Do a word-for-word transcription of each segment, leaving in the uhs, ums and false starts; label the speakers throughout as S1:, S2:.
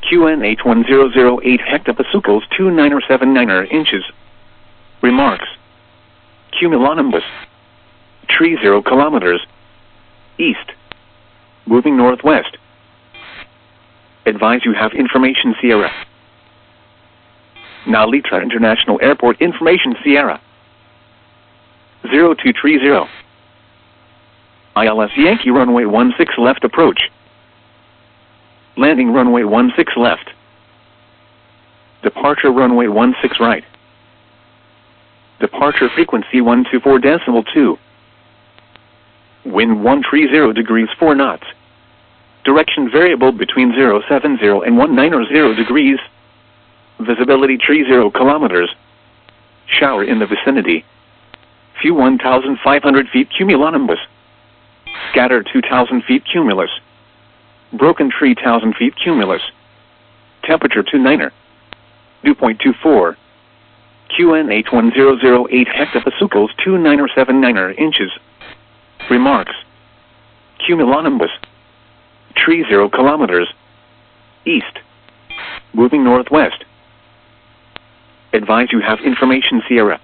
S1: Q N H one zero zero eight hectopascals two nine seven nine inches. Remarks. Cumulonimbus. Tree zero kilometers. East. Moving northwest. Advise you have information Sierra. Nalitra International Airport information Sierra. zero two three zero. I L S Yankee runway one six left approach. Landing runway one six left. Departure runway one six right. Departure frequency one two four decimal two. Wind one three zero degrees four knots. Direction variable between zero seven zero and one nine zero degrees. Visibility three zero kilometers. Shower in the vicinity. Few one thousand five hundred feet cumulonimbus. Scatter two thousand feet cumulus. Broken tree one thousand feet cumulus. Temperature two niner. Dew point two four. Q N H one zero zero eight hectopascals two nine seven nine inches. Remarks. Cumulonimbus. Tree zero kilometers. East. Moving northwest. Advise you have information Sierra.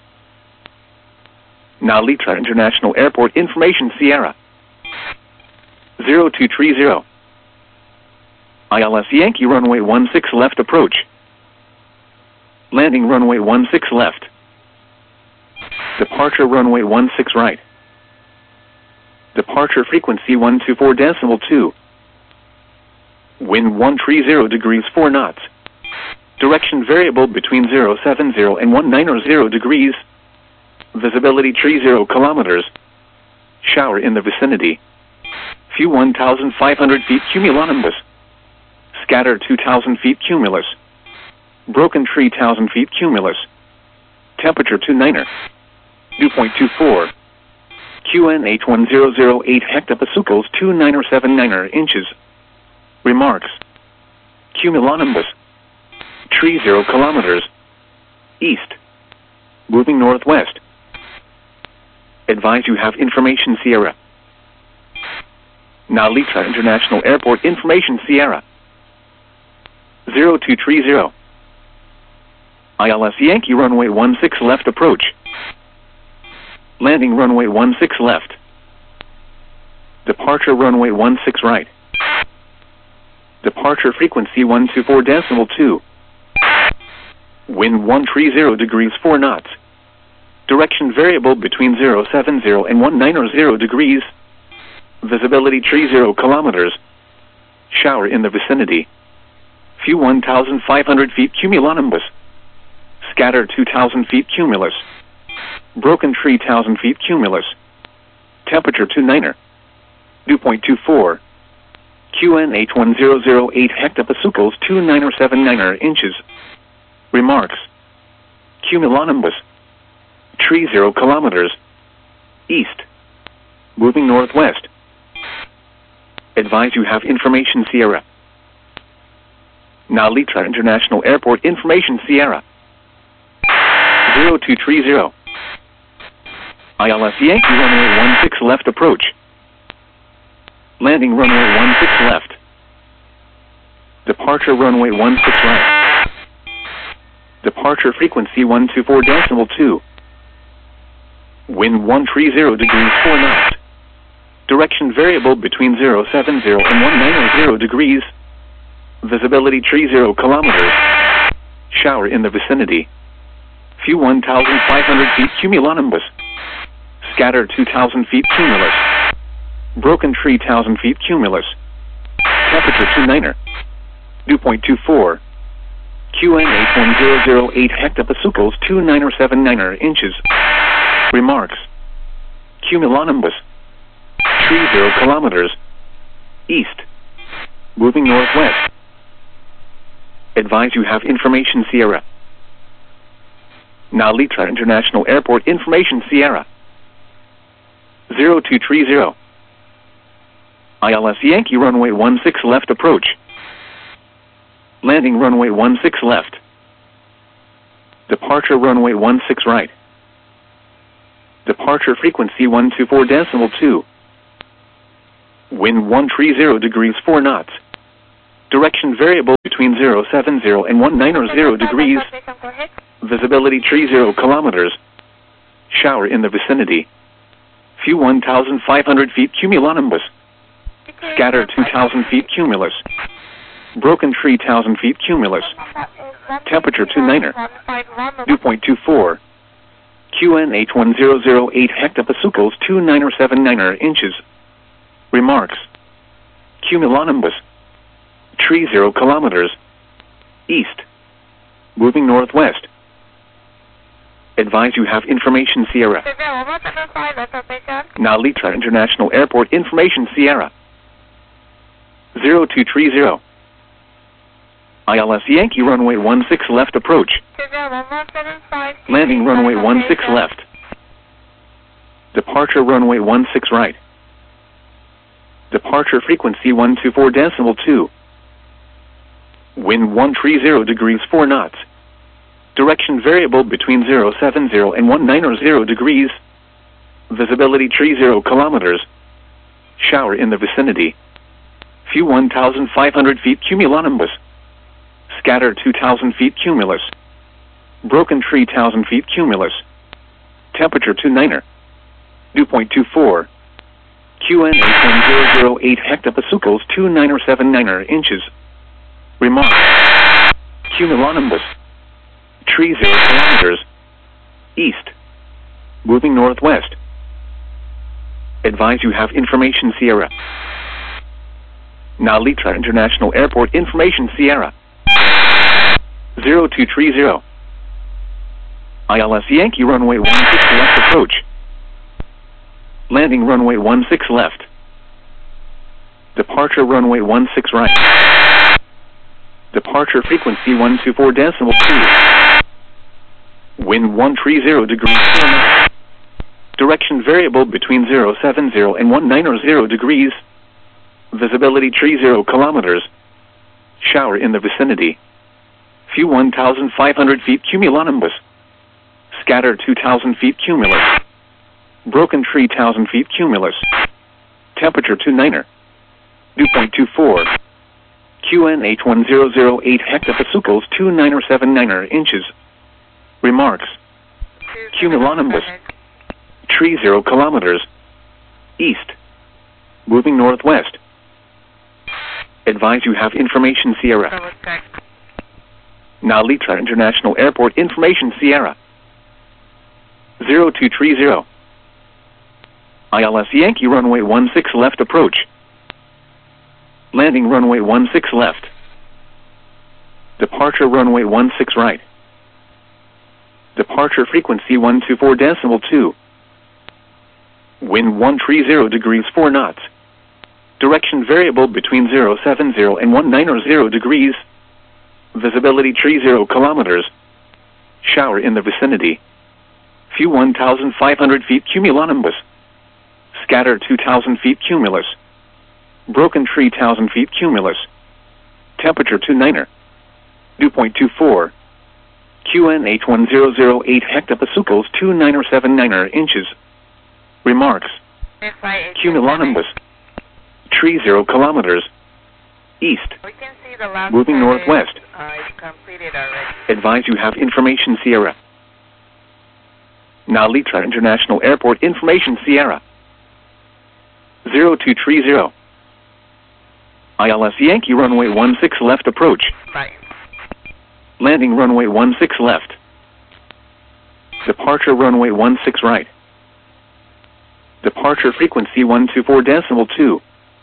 S1: Nalitra International Airport information Sierra. zero two three zero. I L S Yankee runway one six left approach. Landing runway one six left. Departure runway one six right. Departure frequency one two four decimal two. Wind one three zero degrees four knots. Direction variable between zero seven zero and one nine zero degrees. Visibility three zero kilometers. Shower in the vicinity. Few one thousand five hundred feet cumulonimbus. Scatter two thousand feet cumulus. Broken tree one thousand feet cumulus. Temperature two niner. Dew point two four. Q N H one zero zero eight hectopascals two nine seven nine inches. Remarks. Cumulonimbus. Tree zero kilometers. East. Moving northwest. Advise you have information Sierra. Nalitra International Airport information Sierra. zero two three zero. I L S Yankee runway one six left approach. Landing runway one six left. Departure runway one six right. Departure frequency one two four decimal two. Wind one three zero degrees four knots. Direction variable between zero seven zero and one nine zero degrees. Visibility three zero kilometers. Shower in the vicinity. Few one thousand five hundred feet cumulonimbus. Scatter two thousand feet cumulus. Broken tree one thousand feet cumulus. Temperature two niner. Dew point two four. Q N H one zero zero eight hectopascals two nine seven nine inches. Remarks. Cumulonimbus. Tree zero kilometers. East. Moving northwest. Advise you have information Sierra. Nalitra International Airport information Sierra. zero two three zero. I L S Yankee runway one six left approach. Landing runway one six left. Departure runway one six right. Departure frequency one two four decimal two. Wind one three zero degrees four knots. Direction variable between zero seven zero and one nine zero degrees. Visibility three zero kilometers. Shower in the vicinity. Few one thousand five hundred feet cumulonimbus. Scatter two thousand feet cumulus. Broken tree one thousand feet cumulus. Temperature two niner. Dew point two four. Q N H one zero zero eight hectopascals two nine seven nine inches. Remarks. Cumulonimbus. Tree zero kilometers. East. Moving northwest. Advise you have information Sierra. Nalitra International Airport information Sierra. zero two three zero. I L S Yankee runway one six left approach. Landing runway one six left. Departure runway one six right. Departure frequency one two four decimal two. Wind one three zero degrees four knots. Direction variable between zero seven zero and one nine zero degrees. Visibility tree zero kilometers. Shower in the vicinity. Few one thousand five hundred feet cumulonimbus. Scatter two thousand feet cumulus. Broken tree one thousand feet cumulus. Temperature two niner. Dew point two four. Q N H one zero zero eight hectopascals two niner seven niner inches. Remarks. Cumulonimbus. Tree zero kilometers. East. Moving northwest. Advise you have information Sierra. Nalitra International Airport information Sierra. zero two three zero. I L S Yankee runway one six left approach. Landing runway one six left. Departure runway one six right. Departure frequency one two four decimal two. Wind one three zero degrees four knots. Direction variable between zero seven zero and one nine zero degrees. Visibility tree zero kilometers. Shower in the vicinity. Few one thousand five hundred feet cumulonimbus. Scatter two thousand feet cumulus. Broken tree one thousand feet cumulus. Temperature two niner. Dew point two four. Q N H one zero zero eight hectopascals two niner seven niner inches. Remark. Cumulonimbus. Tree zero kilometers. East. Moving northwest. Advise you have information Sierra. Nalitra International Airport information Sierra. zero two three zero. I L S Yankee runway one six left approach. Landing runway one six left. Departure runway one six right. Departure frequency one two four decimal two. Wind one three zero degrees four knots. Direction variable between zero seven zero and one nine zero degrees. Visibility tree zero kilometers. Shower in the vicinity. Few one thousand five hundred feet cumulonimbus. Scatter two thousand feet cumulus. Broken tree one thousand feet cumulus. Temperature two niner. Dew point two four. Q N H one zero zero eight hectopascals two niner seven niner inches. Remarks. Cumulonimbus. Tree zero kilometers. East. Moving northwest. Advise you have information Sierra. Nalitra International Airport information Sierra. zero two three zero. I L S Yankee runway one six left approach. Landing runway one six left. Departure runway one six right. Departure frequency one two four decimal two. Wind one three zero degrees four knots. Direction variable between zero seven zero and one nine zero degrees. Visibility tree zero kilometers. Shower in the vicinity. Few one thousand five hundred feet cumulonimbus. Scatter two thousand feet cumulus. Broken tree one thousand feet cumulus. Temperature two niner. Dew point two four. Q N H one zero zero eight hectopascals two niner seven niner inches. Remarks. Cumulonimbus. Tree zero kilometers. East.
S2: We can see the last
S1: Moving northwest.
S2: Uh, it's completed already.
S1: Advise you have information Sierra. Nalitra International Airport information Sierra. zero two three zero. I L S Yankee runway one six left approach.
S2: Right.
S1: Landing runway one six left. Departure runway one six right. Departure frequency one two four decimal two.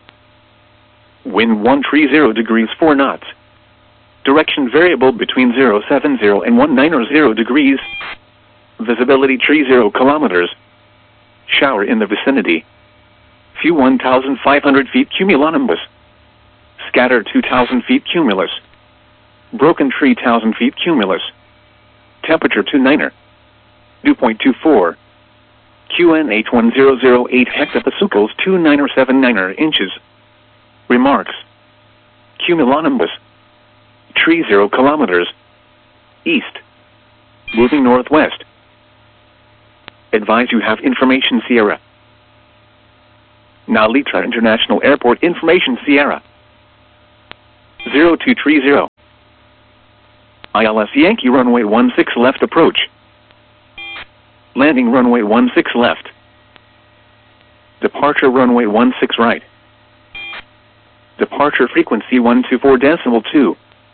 S1: Wind one three zero degrees four knots. Direction variable between zero seven zero and one nine zero degrees. Visibility tree zero kilometers. Shower in the vicinity. Few one thousand five hundred feet cumulonimbus. Scatter two thousand feet cumulus. Broken tree one thousand feet cumulus. Temperature two niner. Dew point two four. Q N H one zero zero eight hectopascals two niner seven niner inches. Remarks. Cumulonimbus. Tree zero kilometers. East. Moving northwest. Advise you have information Sierra. Nalitra International Airport information Sierra. zero two three zero. I L S Yankee runway one six left approach. Landing runway one six left. Departure runway one six right. Departure frequency one two four decimal two.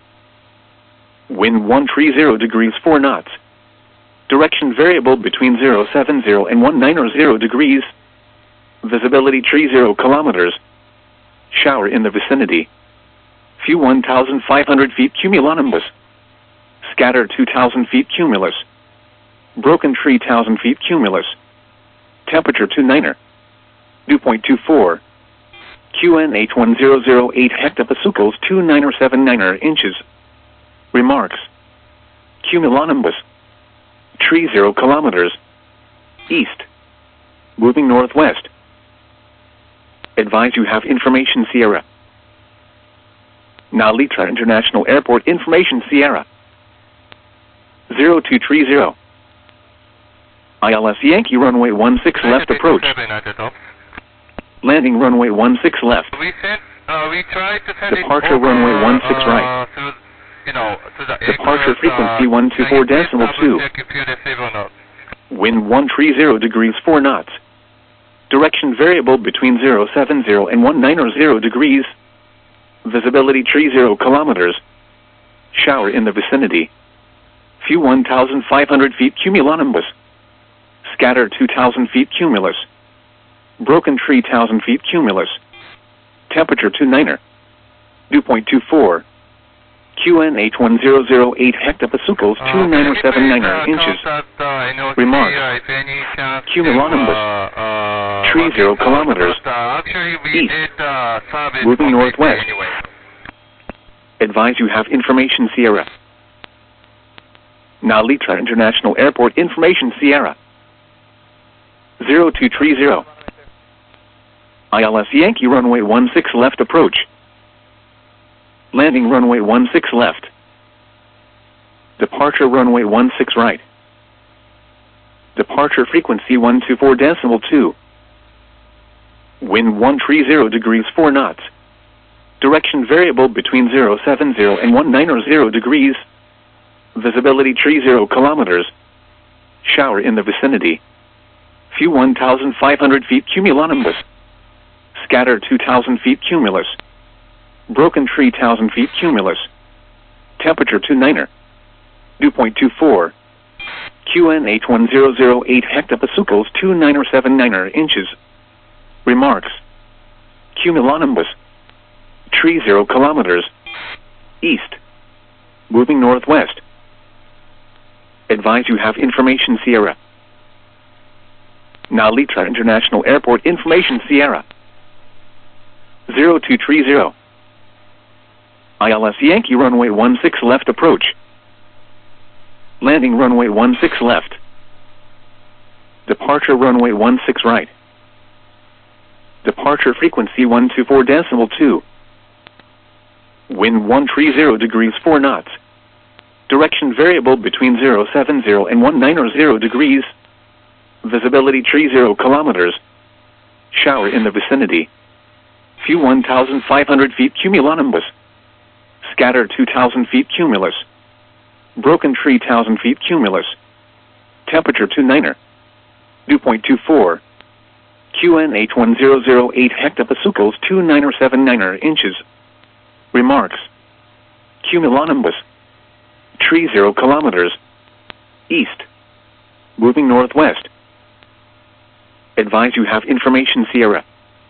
S1: Wind one three zero degrees four knots. Direction variable between zero seven zero and one nine zero degrees. Visibility three zero kilometers. Shower in the vicinity. Few one thousand five hundred feet cumulonimbus. Scatter two thousand feet cumulus. Broken three thousand feet cumulus. Temperature two niner. Dew point two four. Q N H one zero zero eight hectopascals two niner seven niner inches. Remarks. Cumulonimbus. Three zero kilometers. East. Moving northwest. Advise you have information Sierra. Nalitra International Airport information Sierra. zero two three zero. I L S Yankee runway one six left approach. Landing runway one six left.
S3: We sent, uh, we tried to send
S1: Departure
S3: it over,
S1: runway one six
S3: uh,
S1: right.
S3: To, you know, to the
S1: Departure
S3: acres,
S1: frequency
S3: uh,
S1: one two four decimal two.
S3: two.
S1: Wind one three zero degrees four knots. Direction variable between zero seven zero and one nine zero degrees. Visibility three zero kilometers. Shower in the vicinity. Few one thousand five hundred feet cumulonimbus. Scatter two thousand feet cumulus. Broken three thousand feet cumulus. Temperature two niner. Dew point two four. Q N H one zero zero eight hectopascals two niner seven niner inches. Remarks. Cumulonimbus. Three zero kilometers. East. Moving northwest. Advise you have information Sierra. Nalitra International Airport information Sierra. zero two three zero. I L S Yankee runway one six left approach. Landing runway one six left. Departure runway one six right. Departure frequency one two four decimal two. Wind one three zero degrees four knots. Direction variable between zero seven zero and one nine zero degrees. Visibility three zero kilometers. Shower in the vicinity. Few one thousand five hundred feet cumulonimbus. Scatter two thousand feet cumulus. Broken three thousand feet cumulus. Temperature two niner. Dew point two four. Q N H one zero zero eight hectopascals two niner seven niner inches. Remarks. Cumulonimbus. Three zero kilometers. East. Moving northwest. Advise you have information Sierra. Nalitra International Airport information Sierra. zero two three zero. I L S Yankee runway one six left approach. Landing runway one six left. Departure runway one six right. Departure frequency one two four decimal two. Wind one three zero degrees four knots. Direction variable between zero seven zero and one nine zero degrees. Visibility three zero kilometers. Shower in the vicinity. Few one thousand five hundred feet cumulonimbus. Scatter two thousand feet cumulus. Broken three thousand feet cumulus. Temperature two niner. Dew point two four. Q N H one zero zero eight hectopascals two niner seven niner inches. Remarks. Cumulonimbus. Three zero kilometers. East. Moving northwest. Advise you have information Sierra.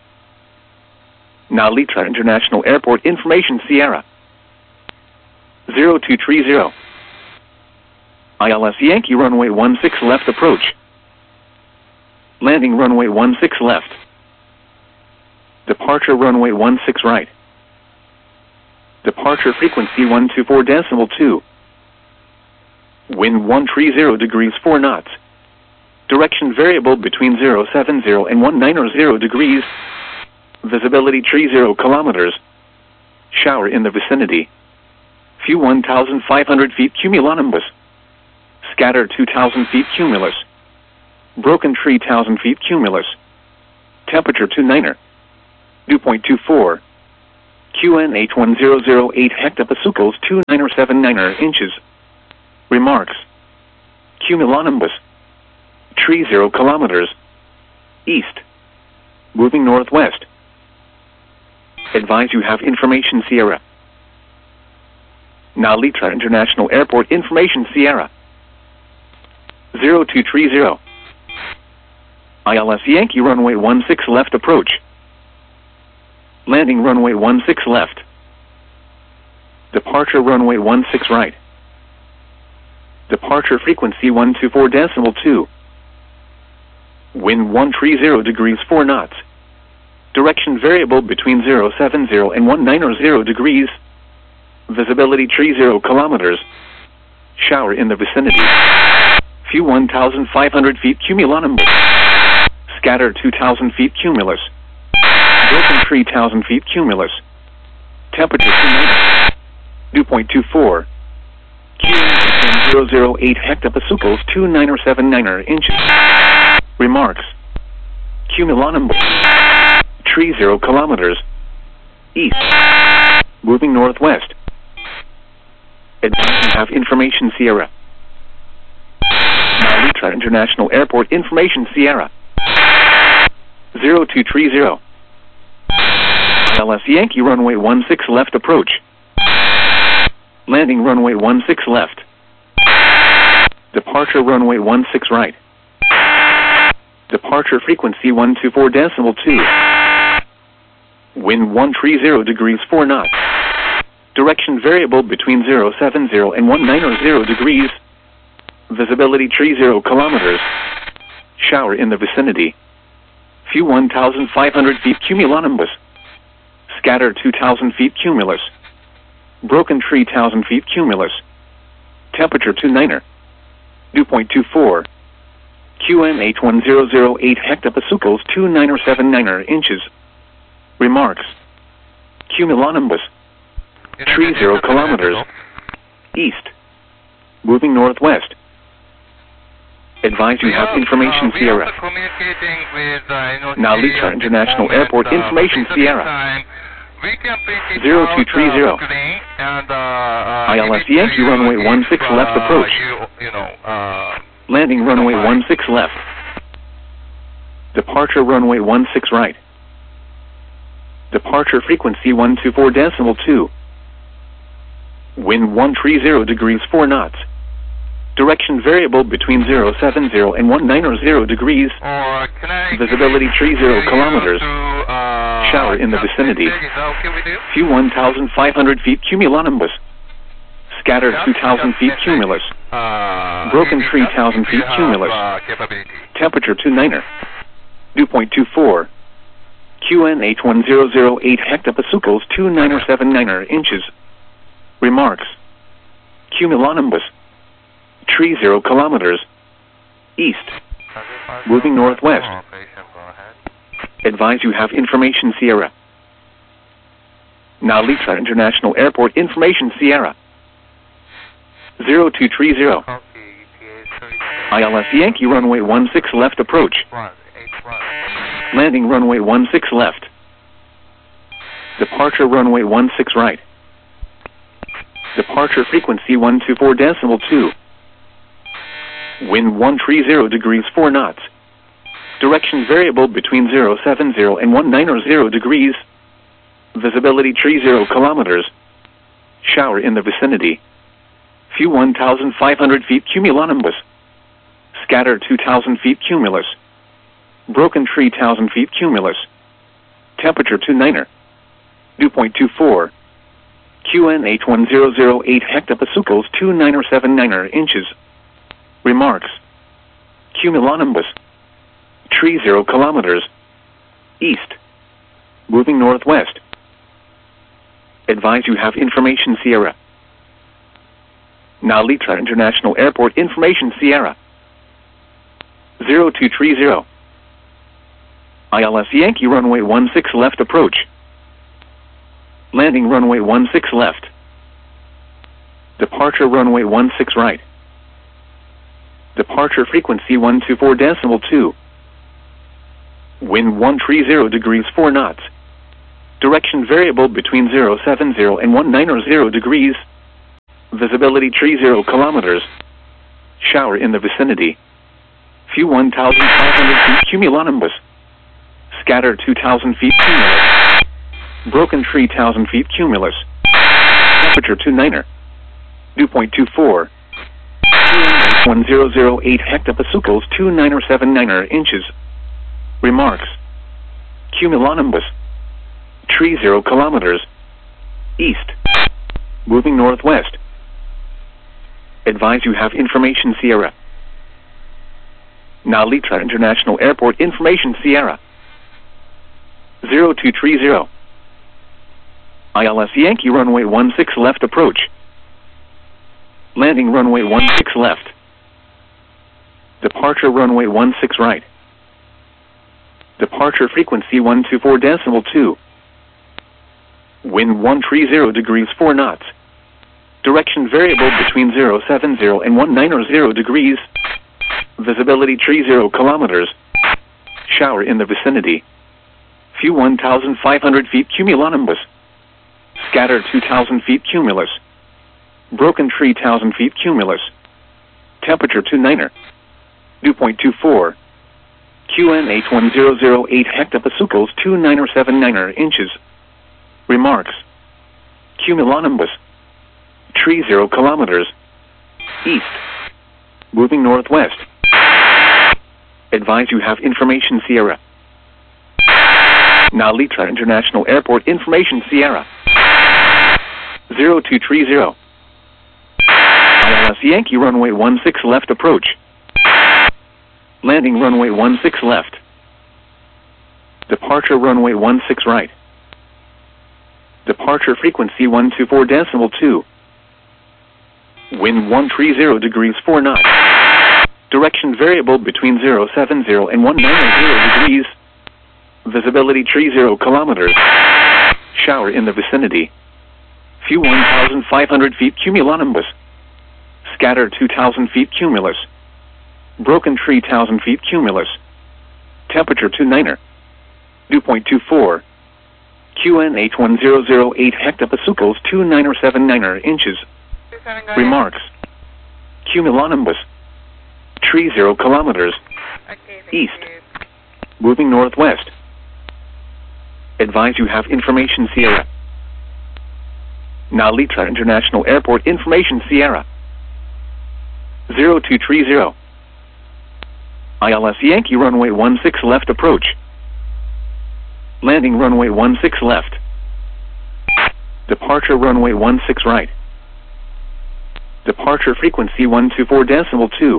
S1: Nalitra International Airport information Sierra. zero two three zero. I L S Yankee runway one six left approach. Landing runway one six left. Departure runway one six right. Departure frequency one two four decimal two. Wind one three zero degrees four knots. Direction variable between zero seven zero and one nine zero degrees. Visibility three zero kilometers. Shower in the vicinity. Few one thousand five hundred feet cumulonimbus. Scatter two thousand feet cumulus. Broken three thousand feet cumulus. Temperature two niner. Dew point two four. Q N H one zero zero eight hectopascals two nine seven nine inches. Remarks. Cumulonimbus. Tree zero kilometers. East. Moving northwest. Advise you have information Sierra. Nalitra International Airport information Sierra. zero two three zero. I L S Yankee runway one six left approach. Landing runway one six left. Departure runway one six right. Departure frequency one two four decimal two. Wind one three zero degrees four knots. Direction variable between zero seven zero and one nine zero degrees. Visibility three zero kilometers. Shower in the vicinity. Few one thousand five hundred feet cumulonimbus. Scatter two thousand feet cumulus. Broken three thousand feet cumulus. Temperature dew point two four. Q N zero zero eight hectopascals two nine seven nine inches. Remarks. Cumulonimbus. Tree zero kilometers. East. Moving northwest. Advise you have information Sierra. Nalitra International Airport information Sierra. zero two three zero. I L S Yankee runway one six left approach. Landing runway one six left. Departure runway one six right. Departure frequency one two four decimal two. Wind one three zero degrees four knots. Direction variable between zero seven zero and one nine zero degrees. Visibility three zero kilometers. Shower in the vicinity. Few one thousand five hundred feet cumulonimbus. Scatter two thousand feet cumulus. Broken three thousand feet cumulus. Temperature two niner. Dew point two four. Q N H one zero zero eight hectopascals two nine seven nine inches. Remarks. Cumulonimbus. Tree zero kilometers. East. Moving northwest. Advise you have information
S3: uh,
S1: Sierra.
S3: Communicating with uh, you know,
S1: Nalitra International Airport
S3: uh,
S1: information Sierra.
S3: Time, we can print it
S1: zero two three zero.
S3: out, uh, and, uh, uh,
S1: I L S Yankee runway one six
S3: uh,
S1: left approach.
S3: You, you know, uh,
S1: Landing runway one six left. Departure runway one six right. Departure frequency one two four decimal two. Wind one three zero degrees four knots. Direction variable between zero seven zero and one nine zero degrees.
S3: Or can I
S1: Visibility three zero kilometers.
S3: To, uh,
S1: Shower in the vicinity.
S3: Is that okay with you?
S1: Few one thousand five hundred feet cumulonimbus. Scatter two thousand feet cumulus.
S3: Uh,
S1: Broken three thousand feet cumulus.
S3: Uh, capability.
S1: Temperature two niner. Dew point two four. Q N H one zero zero eight hectopascals two nine seven nine inches. Remarks. Cumulonimbus. Tree zero kilometers. East. Moving northwest. Advise you have information Sierra. Nalitra International Airport information Sierra. zero two three zero. I L S Yankee runway one six left approach. Landing runway one six left. Departure runway one six right. Departure frequency one two four decimal two. Wind one three zero degrees four knots. Direction variable between zero seven zero and one nine zero degrees. Visibility three zero kilometers. Shower in the vicinity. Few one thousand five hundred feet cumulonimbus. Scatter two thousand feet cumulus. Broken three thousand feet cumulus. Temperature two niner. Dew point two four. Q N H one zero zero eight hectopascals two nine seven nine inches. Remarks. Cumulonimbus. Tree zero kilometers. East. Moving northwest. Advise you have information Sierra. Nalitra International Airport information Sierra. zero two three zero. I L S Yankee runway one six left approach. Landing runway one six left. Departure runway one six right. Departure frequency one two four decimal two. Wind one three zero degrees four knots. Direction variable between zero seven zero and one nine zero degrees. Visibility tree zero kilometers. Shower in the vicinity. View one thousand five hundred feet cumulonimbus. Scatter two thousand feet cumulus. Broken tree one thousand feet cumulus. Temperature two niner. Dew point two four. one zero zero eight hectopascals two nine seven nine inches. Remarks. Cumulonimbus. Tree zero kilometers. East. Moving northwest. Advise you have information Sierra. Nalitra International Airport information Sierra. zero two three zero. I L S Yankee runway one six left approach. Landing runway one six left. Departure runway one six right. Departure frequency one two four decimal two. Wind one three zero degrees four knots. Direction variable between zero seven zero and one nine zero degrees. Visibility tree zero kilometers. Shower in the vicinity. View one thousand five hundred feet cumulonimbus. Scatter two thousand feet cumulus. Broken tree one thousand feet cumulus. Temperature two niner. Dew point two four. Q N H one zero zero eight hectopascals two nine seven nine inches. Remarks. Cumulonimbus. Tree zero kilometers. East. Moving northwest. Advise you have information Sierra. Nalitra International Airport information Sierra. zero two three zero. I L S Yankee runway one six left approach. Landing runway one six left. Departure runway one six right. Departure frequency one two four decimal two. Wind one three zero degrees four knots. Direction variable between zero seven zero and one nine zero degrees. Visibility tree zero kilometers. Shower in the vicinity. View one thousand five hundred feet cumulonimbus. Scatter two thousand feet cumulus. Broken tree one thousand feet cumulus. Temperature two niner. Dew point two four. Q N H one zero zero eight hectopascals two nine seven nine inches. Remarks. Cumulonimbus. Tree zero kilometers.
S2: Okay, thank
S1: East.
S2: you.
S1: Moving northwest. Advise you have information Sierra. Nalitra International Airport information Sierra. zero two three zero. I L S Yankee runway one six left approach. Landing runway one six left. Departure runway one six right. Departure frequency one two four decimal two.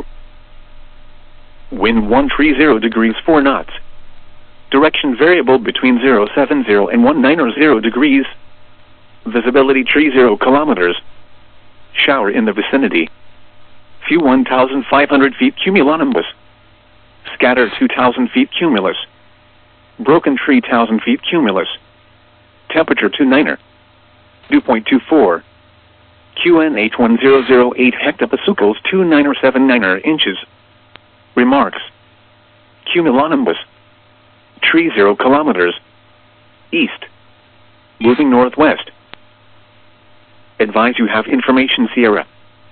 S1: Wind one three zero degrees four knots. Direction variable between zero seven zero and one nine zero degrees. Visibility tree zero kilometers. Shower in the vicinity. View one thousand five hundred feet cumulonimbus. Scatter two thousand feet cumulus. Broken tree one thousand feet cumulus. Temperature two niner. Dew point two four. Q N H one zero zero eight hectopascals two nine seven nine inches. Remarks. Cumulonimbus. Tree zero kilometers. East. Moving northwest. Advise you have information Sierra.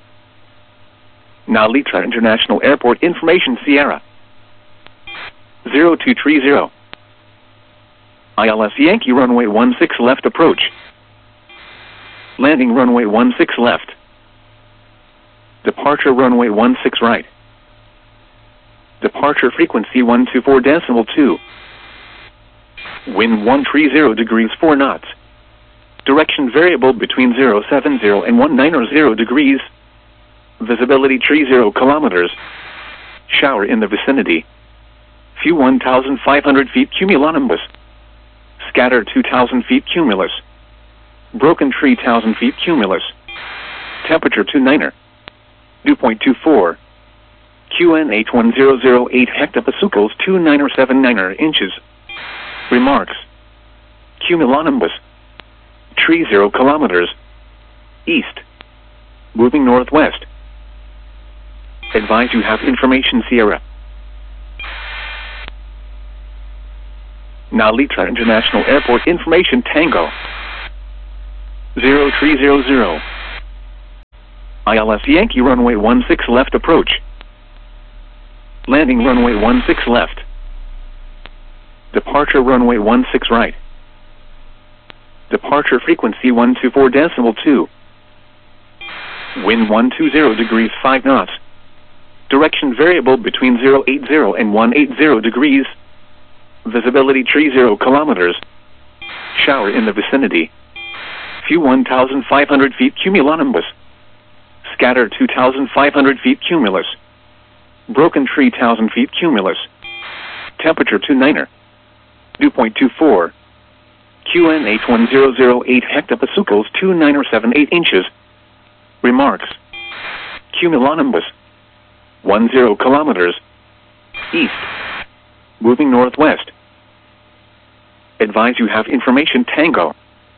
S1: Nalitra International Airport information Sierra. zero two three zero. I L S Yankee runway one six left approach. Landing runway one six left. Departure runway one six right. Departure frequency one two four decimal two. Wind one three zero degrees four knots. Direction variable between zero seven zero and one nine zero degrees. Visibility tree zero kilometers. Shower in the vicinity. View one thousand five hundred feet cumulonimbus. Scatter two thousand feet cumulus. Broken tree one thousand feet cumulus. Temperature two niner. Dew point two four. Q N H one zero zero eight hectopascals two nine seven nine inches. Remarks. Cumulonimbus. Tree zero kilometers. East. Moving northwest. Advise you have information Sierra. Nalitra International Airport information Tango. zero three zero zero. I L S Yankee runway one six left approach. Landing runway one six left. Departure runway one six right. Departure frequency one two four decimal two. Wind one two zero degrees five knots. Direction variable between zero eight zero and one eight zero degrees. Visibility three zero kilometers. Shower in the vicinity. Few one thousand five hundred feet cumulonimbus. Scatter two thousand five hundred feet cumulus. Broken three thousand feet cumulus. Temperature two niner. Dew point two four. Q N H one zero zero eight hectopascals two niner seven eight inches. Remarks. Cumulonimbus. one zero kilometers. East. Moving northwest. Advise you have information Tango.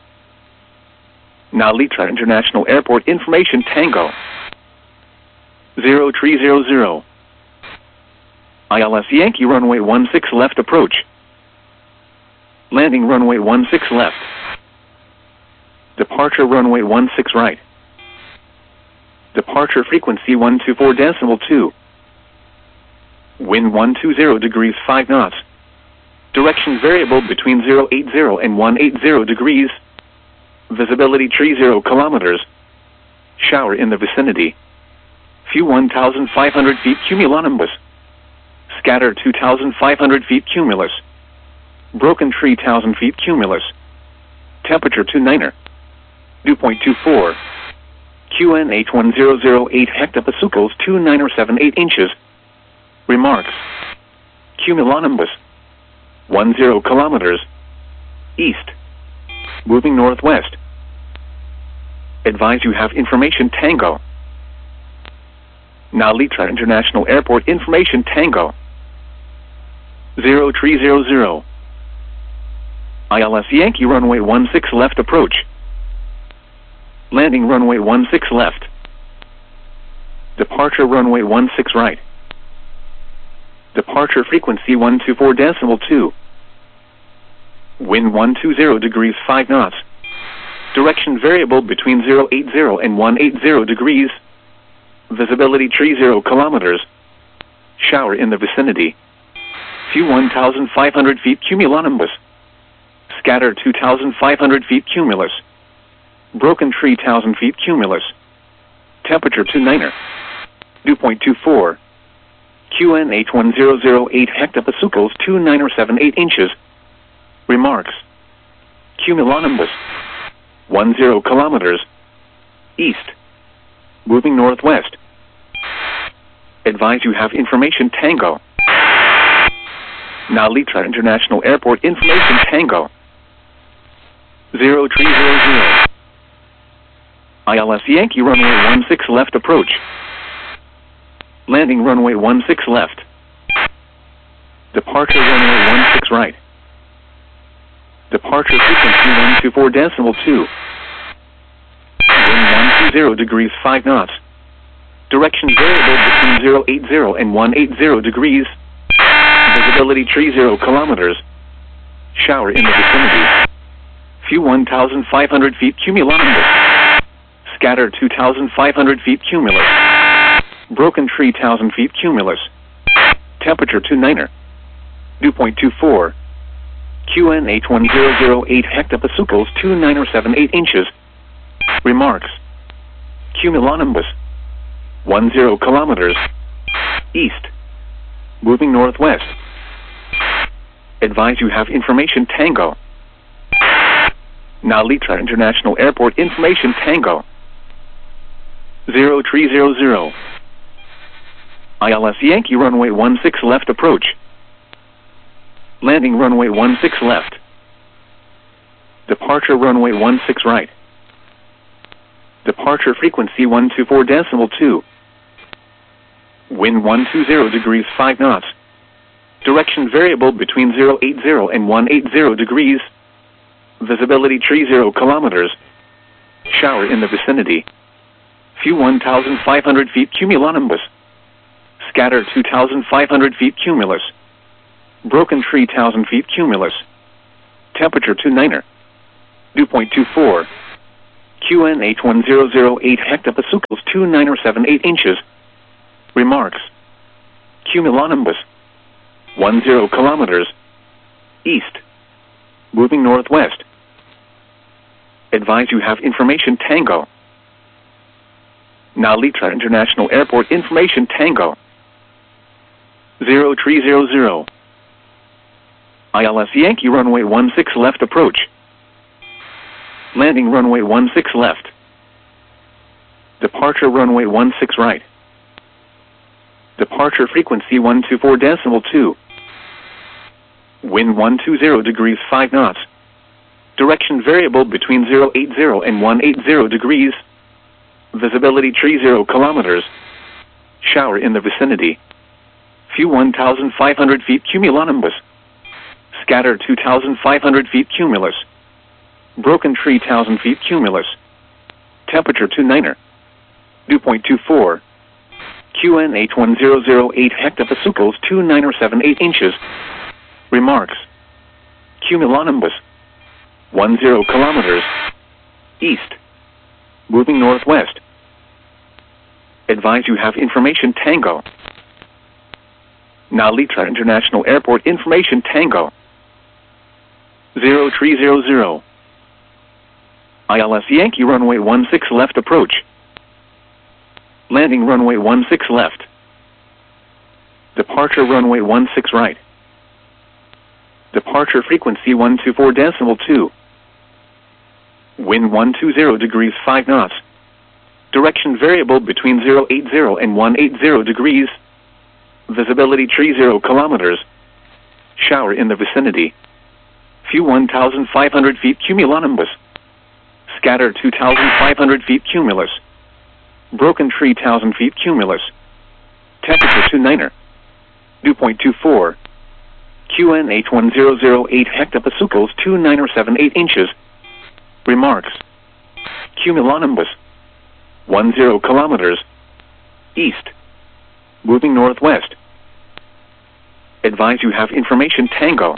S1: Nalitra International Airport information Tango. zero three zero zero. I L S Yankee runway one six left approach. Landing runway one six left. Departure runway one six right. Departure frequency one two four decimal two. Wind one two zero degrees five knots. Direction variable between zero eight zero and one eight zero degrees. Visibility three zero kilometers. Shower in the vicinity. Few one thousand five hundred feet cumulonimbus. Scatter two thousand five hundred feet cumulus. Broken three thousand feet cumulus. Temperature two niner. Dew point two four. Q N H one zero zero eight hectopascals two niner seven eight inches. Remarks. Cumulonimbus. one zero kilometers. East. Moving northwest. Advise you have information Tango. Nalitra International Airport information Tango. zero three zero zero. I L S Yankee runway one six left approach. Landing runway one six left. Departure runway one six right. Departure frequency one two four decimal two. Wind one two zero degrees five knots. Direction variable between zero eight zero and one eight zero degrees. Visibility three zero kilometers. Shower in the vicinity. Few one thousand five hundred feet cumulonimbus. Scatter two thousand five hundred feet cumulus. Broken three thousand feet cumulus. Temperature two niner. Dew point two four. Q N H one zero zero eight hectopascals two niner seven eight inches. Remarks. Cumulonimbus. one zero kilometers. East. Moving northwest. Advise you have information Tango. Nalitra International Airport information Tango. zero three zero zero. I L S Yankee runway one six left approach. Landing runway one six left. Departure runway one six right. Departure frequency one two four decimal two. Wind one two zero degrees five knots. Direction variable between zero eight zero and one eight zero degrees. Visibility three zero kilometers. Shower in the vicinity. Few one thousand five hundred feet cumulonimbus. Scatter two thousand five hundred feet cumulus. Broken three thousand feet cumulus. Temperature two niner. Dew point two four. Q N H one zero zero eight hectopascals two niner seven eight inches. Remarks. Cumulonimbus. one zero kilometers. East. Moving northwest. Advise you have information Tango. Nalitra International Airport information Tango. zero three zero zero. I L S Yankee runway one six left approach. Landing runway one six left. Departure runway one six right. Departure frequency one two four decimal two. Wind one two zero degrees five knots. Direction variable between zero eight zero and one eight zero degrees. Visibility three zero kilometers. Shower in the vicinity. Few one thousand five hundred feet cumulonimbus. Scatter two thousand five hundred feet cumulus. Broken three thousand feet cumulus. Temperature two niner. Dew point two four. Q N H one zero zero eight hectopascals two niner seven eight inches. Remarks. Cumulonimbus. one zero kilometers. East. Moving northwest. Advise you have information Tango. Nalitra International Airport information Tango. zero three zero zero. I L S Yankee runway one six left approach. Landing runway one six left. Departure runway one six right. Departure frequency one two four decimal two. Wind one two zero degrees five knots. Direction variable between zero eight zero and one eight zero degrees. Visibility three zero kilometers. Shower in the vicinity. Few one thousand five hundred feet cumulonimbus. Scatter two thousand five hundred feet cumulus. Broken three thousand feet cumulus. Temperature two niner. Dew point two four. Q N H one zero zero eight hectopascals two niner seven eight inches. Remarks. Cumulonimbus. one zero kilometers. East. Moving northwest. Advise you have information Tango. Nalitra International Airport information Tango. zero three zero zero. I L S Yankee runway one six left approach. Landing runway one six left. Departure runway one six right. Departure frequency one two four decimal two. Wind one two zero degrees five knots. Direction variable between zero eight zero and one eight zero degrees. Visibility three zero kilometers. Shower in the vicinity. Few one thousand five hundred feet cumulonimbus. Scatter two thousand five hundred feet cumulus. Broken three thousand feet cumulus. Temperature two niner. Dew point two four. Q N H one zero zero eight hectopascals two niner seven eight inches. Remarks. Cumulonimbus. one zero kilometers. East. Moving northwest. Advise you have information Tango.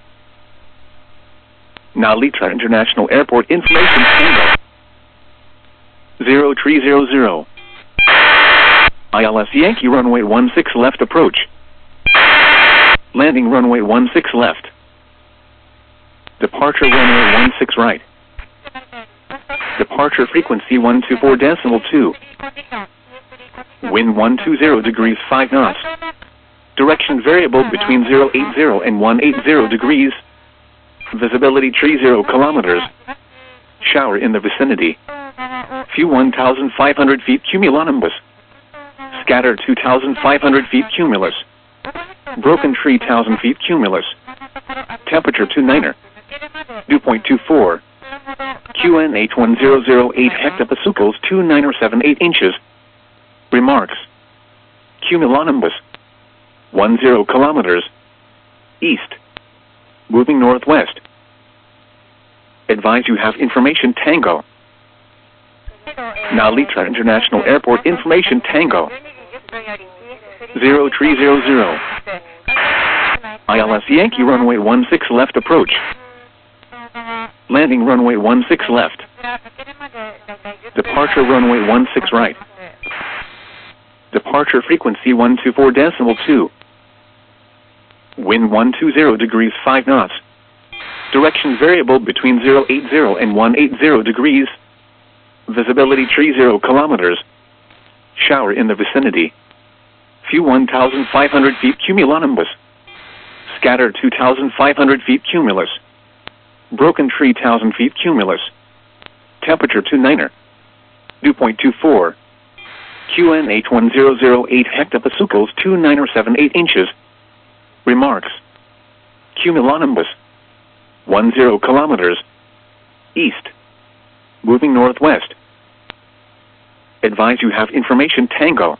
S1: Nalitra International Airport information Tango. zero three zero zero. I L S Yankee runway one six left approach. Landing runway one six left. Departure runway one six right. Departure frequency one two four decimal two. Wind one two zero degrees five knots. Direction variable between zero eight zero and one eight zero degrees. Visibility three zero kilometers. Shower in the vicinity. Few one thousand five hundred feet cumulonimbus. Scatter two thousand five hundred feet cumulus. Broken three thousand feet cumulus. Temperature two niner. Dew point two four. Q N H one zero zero eight hectopascals two niner seven eight inches. Remarks. Cumulonimbus. one zero kilometers. East. Moving northwest. Advise you have information Tango. Nalitra International Airport information Tango. zero three zero zero. I L S Yankee runway one six left approach. Landing runway one six left. Departure runway one six right. Departure frequency one two four decimal two. Wind one two zero degrees five knots. Direction variable between zero eight zero and one eight zero degrees. Visibility three zero kilometers. Shower in the vicinity. Few one thousand five hundred feet cumulonimbus. Scatter two thousand five hundred feet cumulus. Broken three thousand feet cumulus. Temperature two niner. Dew point two four. Q N H one zero zero eight hectopascals two niner seven eight inches. Remarks. Cumulonimbus. one zero kilometers. East. Moving northwest. Advise you have information Tango.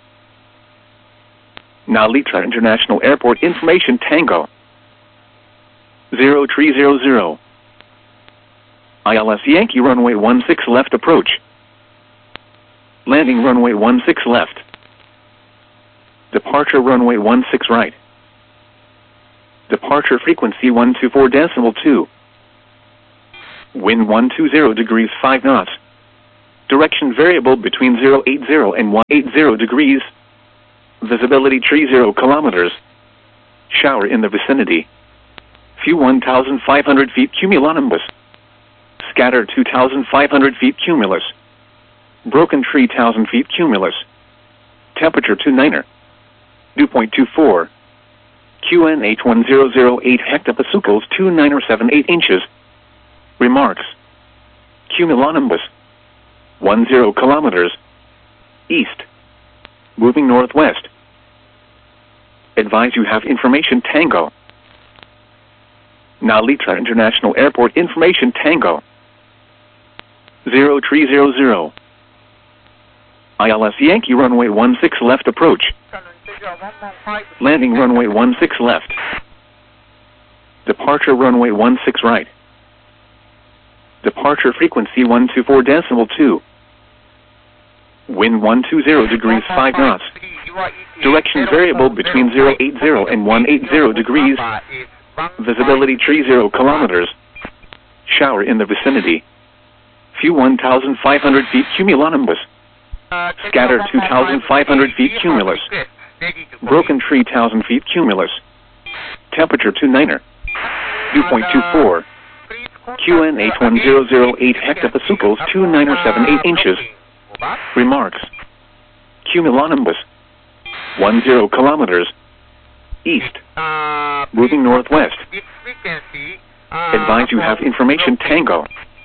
S1: Nalitra International Airport information Tango. zero three zero zero. I L S Yankee runway one six left approach. Landing runway one six left. Departure runway one six right. Departure frequency one two four decimal two. Wind one two zero degrees five knots. Direction variable between zero eight zero and one eight zero degrees. Visibility tree zero kilometers. Shower in the vicinity. Few one thousand five hundred feet cumulonimbus. Scatter two thousand five hundred feet cumulus. Broken tree one thousand feet cumulus. Temperature two niner. Dew point two four. Q N H one zero zero eight hectopascals two niner seven eight inches. Remarks. Cumulonimbus. one zero kilometers. East. Moving northwest. Advise you have information Tango. Narita International Airport information Tango. zero three zero zero. I L S Yankee runway one six left approach. Landing runway one six left. Departure runway one six right. Departure frequency one two four decimal two. Wind one two zero degrees five knots. Direction variable between zero eight zero and one eight zero degrees. Visibility tree zero kilometers. Shower in the vicinity. Few one thousand five hundred feet cumulonimbus. Scatter two thousand five hundred feet cumulus. Broken tree one thousand feet cumulus. Temperature two niner. Dew point two four. Q N H one zero zero eight hectopascals two niner seven eight inches. Remarks. Cumulonimbus. one zero kilometers. East. Moving northwest. Advise you have information Tango.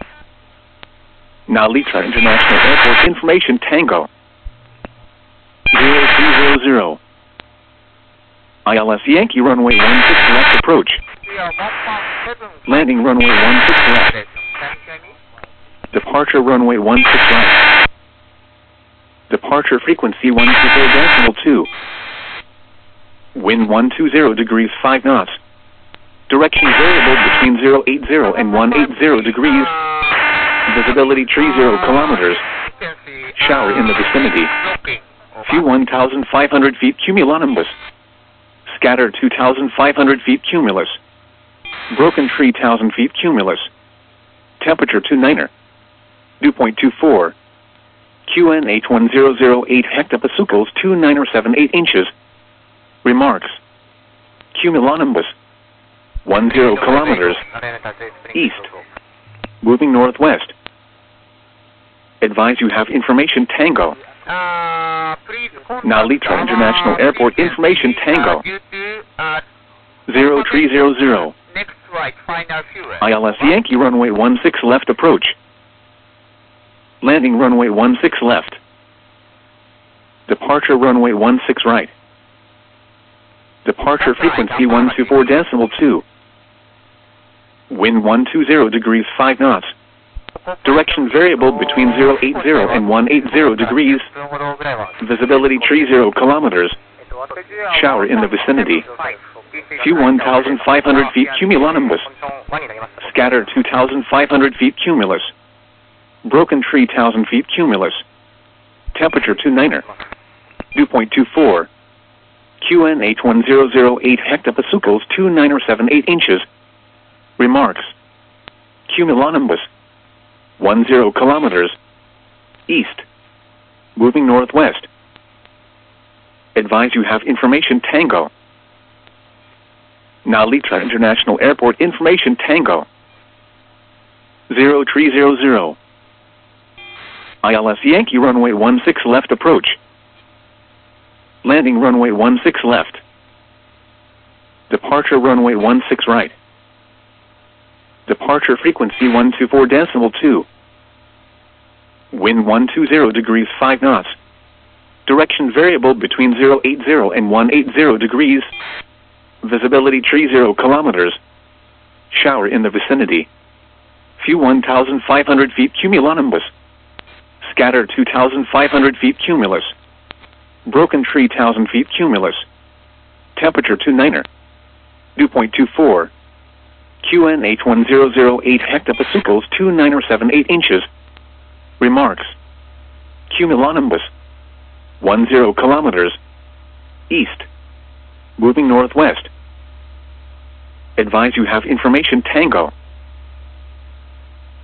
S1: Narita International Airport information Tango. zero three zero zero. I L S Yankee runway one six left approach. Landing runway one six left. Departure runway one six right. Departure frequency one two four decimal two. Wind one two zero degrees five knots. Direction variable between zero eight zero and one eight zero degrees. Visibility tree zero kilometers. Shower in the vicinity. Few one thousand five hundred feet cumulonimbus. Scatter two thousand five hundred feet cumulus. Broken tree one thousand feet cumulus. Temperature two niner. Dew point two four. Q N H one zero zero eight hectopascals two niner seven eight inches. Remarks. Cumulonimbus. one zero kilometers. East. Moving northwest. Advise you have information Tango. Narita International Airport information Tango. zero three zero zero. I L S Yankee runway one six left approach. Landing runway one six left. Departure runway one six right. Departure frequency one two four decimal two. Wind one two zero degrees five knots. Direction variable between zero eight zero and one eight zero degrees. Visibility tree zero kilometers. Shower in the vicinity. Few one thousand five hundred feet cumulonimbus. Scatter two thousand five hundred feet cumulus. Broken tree one thousand feet cumulus. Temperature two niner. Dew point two four. Q N H one zero zero eight hectopascals two niner seven eight inches. Remarks. Cumulonimbus. one zero kilometers. East. Moving northwest. Advise you have information Tango. Narita International Airport information Tango. zero three zero zero. I L S Yankee runway one six left approach. Landing runway one six left. Departure runway one six right. Departure frequency one two four decimal two. Wind one two zero degrees five knots. Direction variable between zero eight zero and one eight zero degrees. Visibility tree zero kilometers. Shower in the vicinity. Few one thousand five hundred feet cumulonimbus. Scatter two thousand five hundred feet cumulus. Broken tree one thousand feet cumulus. Temperature two niner. Dew point two four. Q N H one zero zero eight hectopascals two niner seven eight inches. Remarks. Cumulonimbus. one zero kilometers. East. Moving northwest. Advise you have information Tango.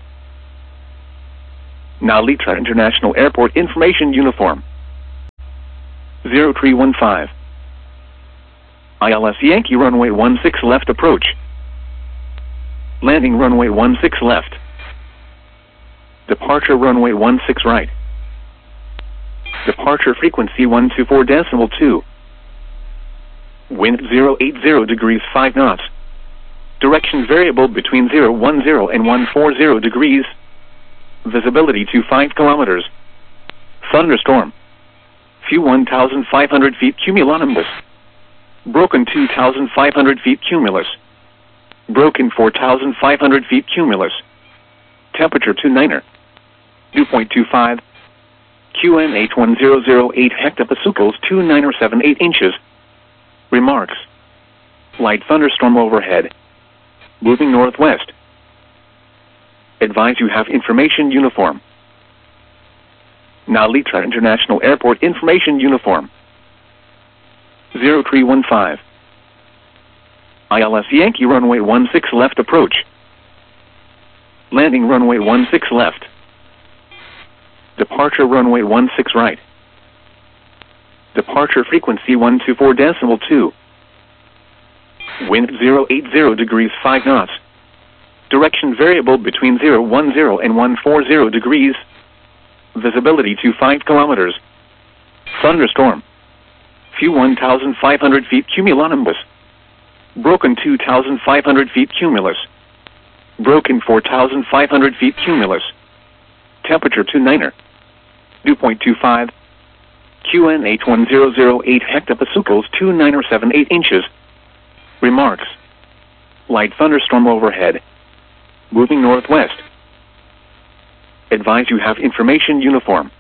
S1: Narita International Airport Information Uniform. zero three one five. I L S Yankee runway one six left approach. Landing runway one six left. Departure runway one six right. Departure frequency one two four decimal two. Wind zero eight zero degrees five knots. Direction variable between zero one zero and one four zero degrees. Visibility to five kilometers. Thunderstorm. Few one thousand five hundred feet cumulonimbus. Broken two thousand five hundred feet cumulus. Broken four thousand five hundred feet cumulus. Temperature two niner. Dew point two five. Q N eight one zero zero eight hectopascals two niner seven eight inches. Remarks. Light thunderstorm overhead. Moving northwest. Advise you have information uniform. Narita International Airport Information Uniform. zero three one five. I L S Yankee runway one six left approach. Landing runway one six left. Departure runway one six right. Departure frequency one two four decimal two. Wind zero eight zero degrees five knots. Direction variable between zero one zero and one four zero degrees. Visibility to five kilometers. Thunderstorm. Few one thousand five hundred feet cumulonimbus. Broken two thousand five hundred feet cumulus. Broken four thousand five hundred feet cumulus. Temperature two niner. Dew point two five. Q N eight one zero zero eight hectopascals two niner seven eight inches. Remarks. Light thunderstorm overhead. Moving northwest. Advise you have information uniform.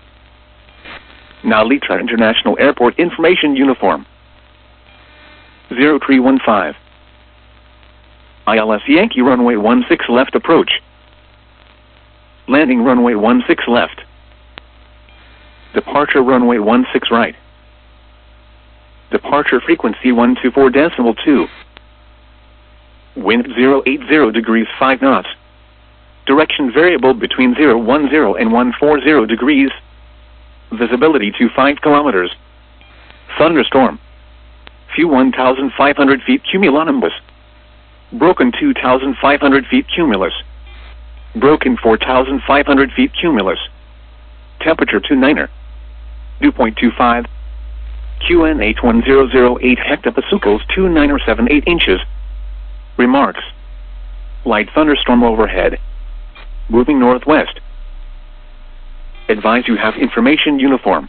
S1: Narita International Airport Information Uniform. zero three one five. I L S Yankee runway one six left approach. Landing runway one six left. Departure runway one six right. Departure frequency one two four decimal two. Wind zero eight zero degrees five knots. Direction variable between zero one zero and one four zero degrees. Visibility to five kilometers. Thunderstorm. Few one thousand five hundred feet cumulonimbus. Broken two thousand five hundred feet cumulus. Broken four thousand five hundred feet cumulus. Temperature two niner. Dew point two five. Q N eight one zero zero eight hectopascals two niner seven eight inches. Remarks. Light thunderstorm overhead. Moving northwest. Advise you have information uniform.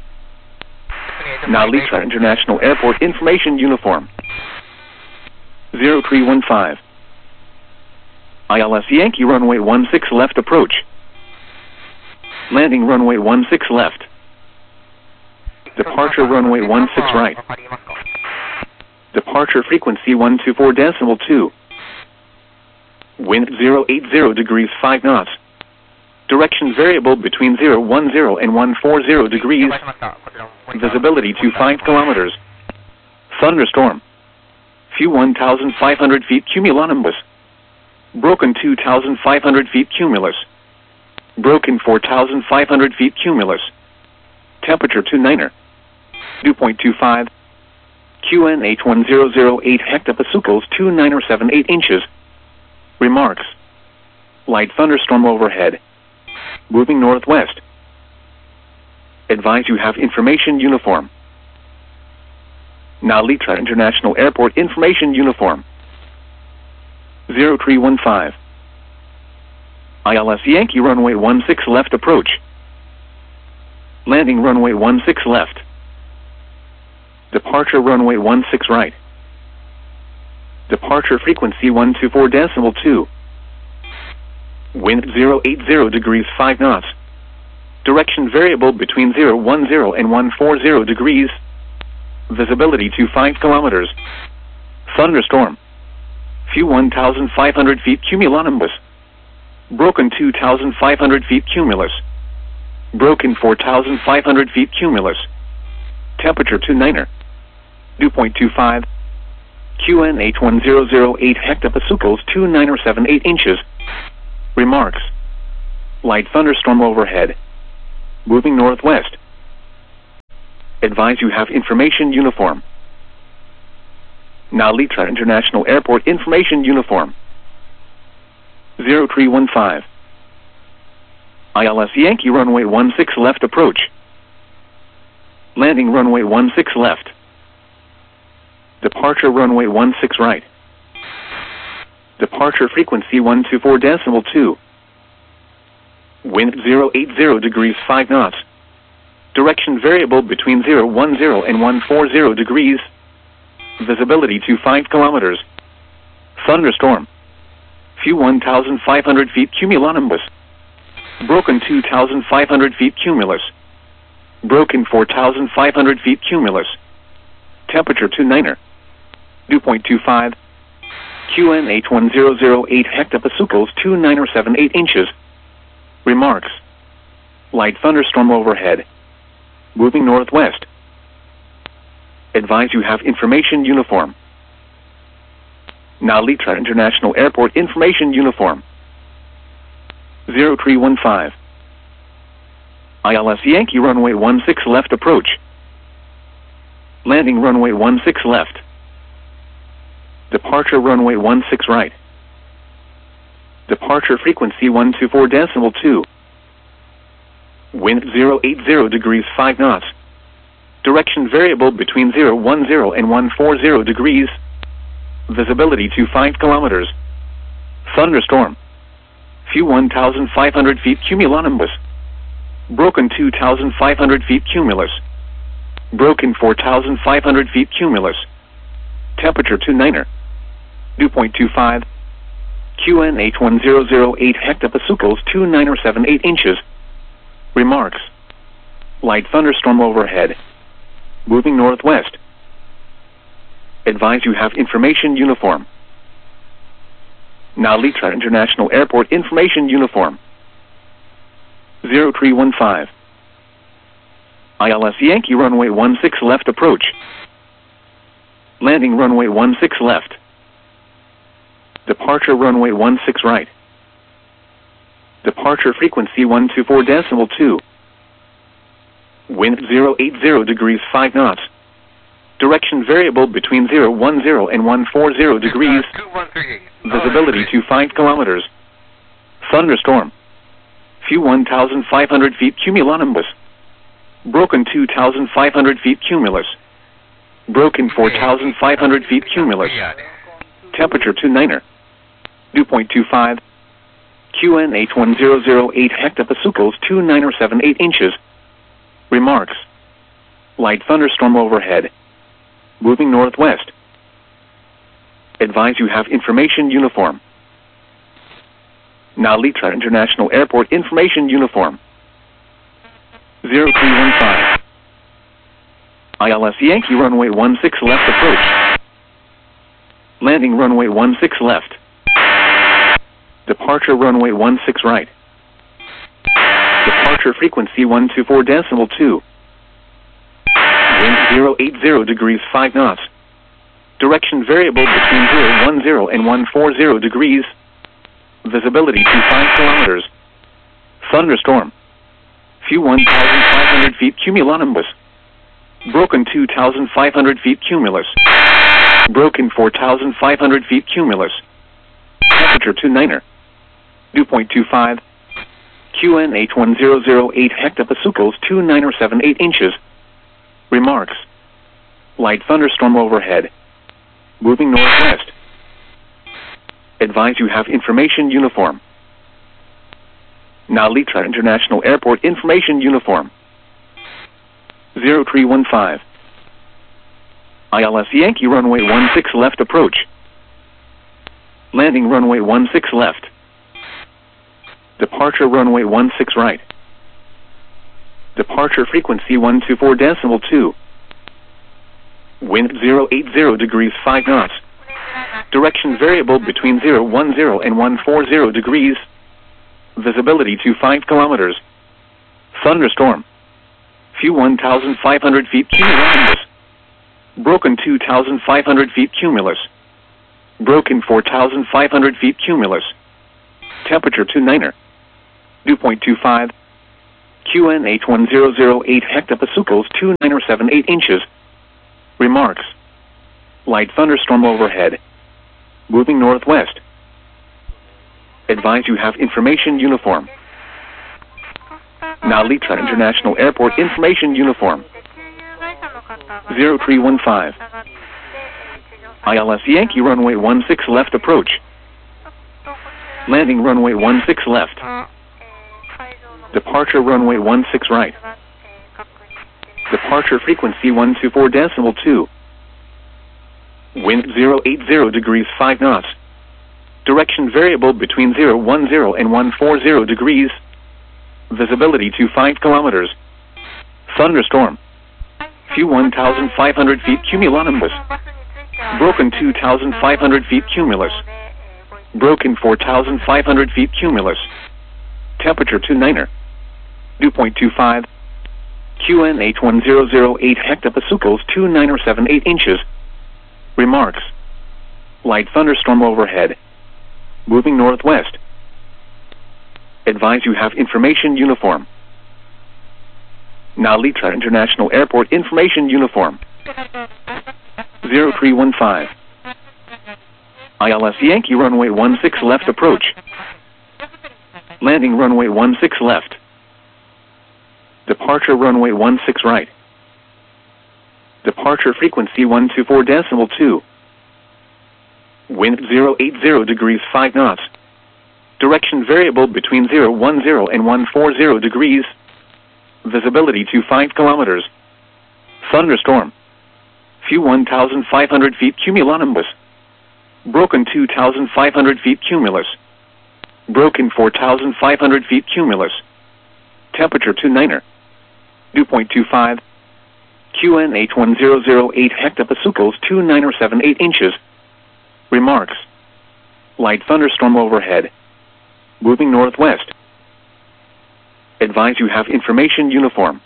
S1: Narita International Airport Information Uniform. zero three one five. I L S Yankee runway one six left approach. Landing runway one six left. Departure runway one six right. Departure frequency one two four decimal two. Wind zero eight zero degrees five knots. Direction variable between zero one zero and one four zero degrees. Visibility to five kilometers. Thunderstorm. Few one thousand five hundred feet cumulonimbus. Broken two thousand five hundred feet cumulus. Broken four thousand five hundred feet cumulus. Temperature two niner. Dew point two five. Q N eight one zero zero eight hectopascals two niner seven eight inches. Remarks. Light thunderstorm overhead. Moving northwest. Advise you have information uniform. Narita International Airport Information Uniform. zero three one five. I L S Yankee runway one six left approach. Landing runway one six left. Departure runway one six right. Departure frequency one two four decimal two. Wind zero eight zero degrees five knots. Direction variable between zero one zero and one four zero degrees. Visibility to five kilometers. Thunderstorm. Few one thousand five hundred feet cumulonimbus. Broken two thousand five hundred feet cumulus. Broken four thousand five hundred feet cumulus. Temperature two niner. Dew point two five. Q N eight one zero zero eight hectopascals two niner seven eight inches. Remarks. Light thunderstorm overhead. Moving northwest. Advise you have information uniform. Narita International Airport information uniform. zero three one five. I L S Yankee runway one six left approach. Landing runway one six left. Departure runway one six right. Departure frequency one two four decimal two. Wind zero eight zero degrees five knots. Direction variable between zero one zero and one four zero degrees. Visibility to five kilometers. Thunderstorm. Few one thousand five hundred feet cumulonimbus. Broken two thousand five hundred feet cumulus. Broken four thousand five hundred feet cumulus. Temperature two niner. Dew point two five. Q N H one zero zero eight hectopascals two niner seven eight inches. Remarks. Light thunderstorm overhead. Moving northwest. Advise you have information uniform. Narita International Airport information uniform. zero three one five. I L S Yankee runway one six left approach. Landing runway one six left. Departure runway one six right. Departure frequency one two four decimal two. Wind zero eight zero degrees five knots. Direction variable between zero one zero and one four zero degrees. Visibility to five kilometers. Thunderstorm. Few one thousand five hundred feet cumulonimbus. Broken two thousand five hundred feet cumulus. Broken four thousand five hundred feet cumulus. Temperature two niner. Dew point two five. Q N H one zero zero eight hectopascals two niner seven eight inches. Remarks. Light thunderstorm overhead. Moving northwest. Advise you have information uniform. Narita International Airport information uniform. zero three one five. I L S Yankee runway one six left approach. Landing runway one six left. Departure runway one six right. Departure frequency one two four decimal two. Wind zero eight zero degrees five knots. Direction variable between zero one zero and one four zero degrees.
S3: two one three.
S1: Visibility to five kilometers. Thunderstorm. Few one thousand five hundred feet cumulonimbus. Broken two thousand five hundred feet cumulus. Broken four thousand five hundred feet cumulus. Temperature two niner. Dew point two five. Q N H one zero zero eight hectopascals two niner seven eight inches. Remarks. Light thunderstorm overhead. Moving northwest. Advise you have information uniform. Narita International Airport information uniform. zero three one five. I L S Yankee runway one six left approach. Landing runway one six left. Departure runway one six right. Departure frequency one two four decimal two. Wind zero eight zero degrees five knots. Direction variable between zero one zero and one four zero degrees. Visibility to five kilometers. Thunderstorm. Few one thousand five hundred feet cumulonimbus. Broken two thousand five hundred feet cumulus. Broken four thousand five hundred feet cumulus. Temperature two niner. Dew point two five. Q N H one zero zero eight hectopascals two niner seven eight inches. Remarks. Light thunderstorm overhead. Moving northwest. Advise you have information uniform. Narita International Airport information uniform. zero three one five. I L S Yankee runway one six left approach. Landing runway one six left. Departure runway one six right. Departure frequency one two four decimal two. Wind zero eight zero degrees five knots. Direction variable between zero one zero and one four zero degrees. Visibility to five kilometers. Thunderstorm. Few one thousand five hundred feet cumulonimbus. Broken two thousand five hundred feet cumulus. Broken four thousand five hundred feet cumulus. Temperature two niner. dew point two five. Q N H one zero zero eight hectopascals two nine or seven eight inches. Remarks. Light thunderstorm overhead. Moving northwest. Advise you have information uniform. Narita International Airport information uniform. zero three one five. I L S Yankee runway one six left approach. Landing runway one six left. Departure runway one six right. Departure frequency one two four decimal two. Wind zero eight zero degrees five knots. Direction variable between zero one zero and one four zero degrees. Visibility to five kilometers. Thunderstorm. Few one thousand five hundred feet cumulonimbus. Broken two thousand five hundred feet cumulus. Broken four thousand five hundred feet cumulus. Temperature two niner. Dew point two five. Q N H one zero zero eight hectopascals two nine or seven eight inches. Remarks. Light thunderstorm overhead. Moving northwest. Advise you have information uniform. Narita International Airport information uniform. zero three one five. I L S Yankee runway one six left approach. Landing runway one six left. Departure runway one six right. Departure frequency one two four decimal two. Wind zero eight zero degrees five knots. Direction variable between zero one zero and one four zero degrees. Visibility to five kilometers. Thunderstorm. Few one thousand five hundred feet cumulonimbus. Broken two thousand five hundred feet cumulus. Broken four thousand five hundred feet cumulus. Temperature two niner. Dew point two five. Q N H one zero zero eight hectopascals two nine or seven eight inches. Remarks. Light thunderstorm overhead. Moving northwest. Advise you have information uniform.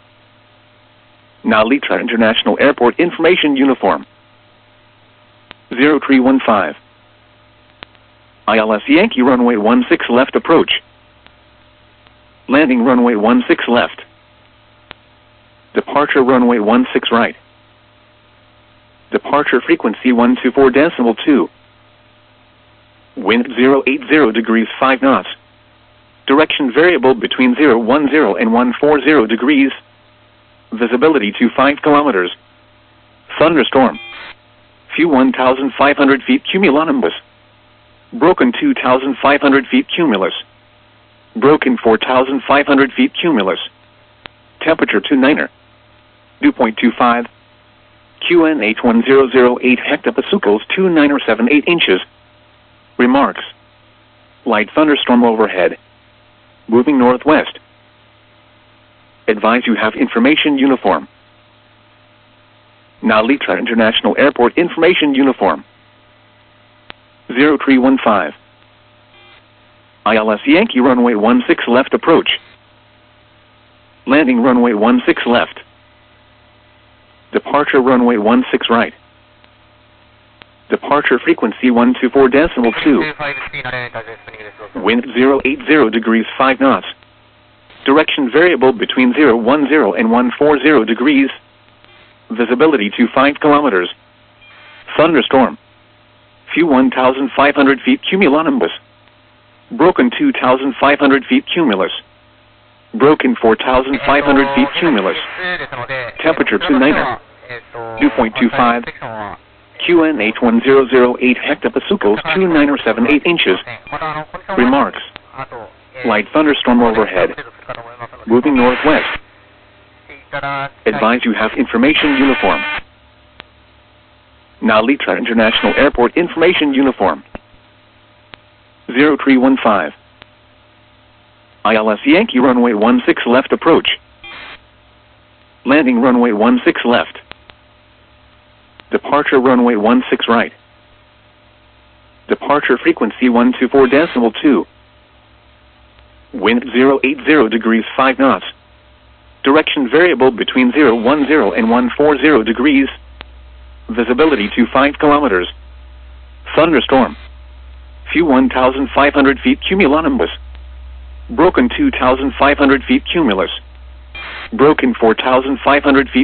S1: Narita International Airport information uniform. zero three one five. I L S Yankee runway one six left approach. Landing runway one six left. Departure runway one six right. Departure frequency one two four decimal two. Wind zero eight zero degrees five knots. Direction variable between zero one zero and one four zero degrees. Visibility to five kilometers. Thunderstorm. Few one thousand five hundred feet cumulonimbus. Broken two thousand five hundred feet cumulus. Broken four thousand five hundred feet cumulus. Temperature two niner. Dew point two five. Q N H one zero zero eight hectopascals two nine or seven eight inches. Remarks. Light thunderstorm overhead. Moving northwest. Advise you have information uniform. Narita International Airport information uniform. zero three one five. I L S Yankee runway one six left approach. Landing runway one six left. Departure runway one six right. Departure frequency one two four decimal two. Wind zero eight zero degrees five knots. Direction variable between zero one zero and one four zero degrees. Visibility to five kilometers. Thunderstorm. Few one thousand five hundred feet cumulonimbus. Broken two thousand five hundred feet cumulus. Broken four thousand five hundred feet cumulus. Temperature two niner. Dew point two five. Q N H one zero zero eight hectopascals two nine or seven eight inches. Remarks. Light thunderstorm overhead. Moving northwest. Advise you have information uniform. Narita International Airport information uniform. zero three one five. I L S Yankee runway one six left approach. Landing runway one six left. Departure runway one six right. Departure frequency one two four decimal two. Wind zero eight zero degrees five knots. Direction variable between zero one zero and one four zero degrees. Visibility to five kilometers. Thunderstorm. Few one thousand five hundred feet cumulonimbus. Broken two thousand five hundred feet cumulus. Broken four thousand five hundred feet